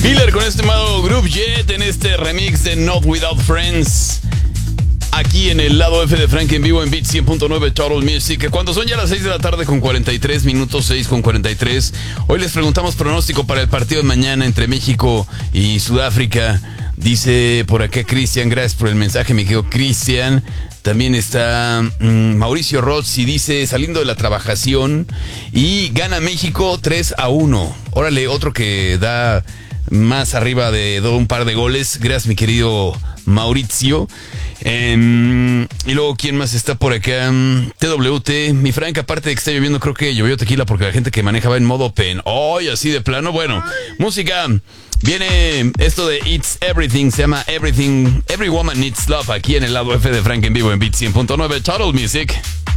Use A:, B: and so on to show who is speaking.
A: Miller con este llamado Group Jet en este remix de Not Without Friends. Aquí en el lado F de Frank en vivo en Beat 100.9 Total Music. Cuando son ya las 6 de la tarde con 43 minutos, 6 con 43. Hoy les preguntamos pronóstico para el partido de mañana entre México y Sudáfrica. Dice por acá Cristian, gracias por el mensaje, me quedo Cristian. También está Mauricio Rozzi, dice saliendo de la trabajación y gana México 3-1. Órale, otro que da más arriba de un par de goles. Gracias, mi querido Mauricio. Y luego, ¿quién más está por acá? TWT, mi Frank, aparte de que está lloviendo, creo que llovió tequila porque la gente que maneja va en modo pen. ¡Ay, así de plano! Bueno, música. Viene esto de It's Everything, se llama Everything, Every Woman Needs Love, aquí en el lado F de Frank en vivo en Beat 100.9 Total Music.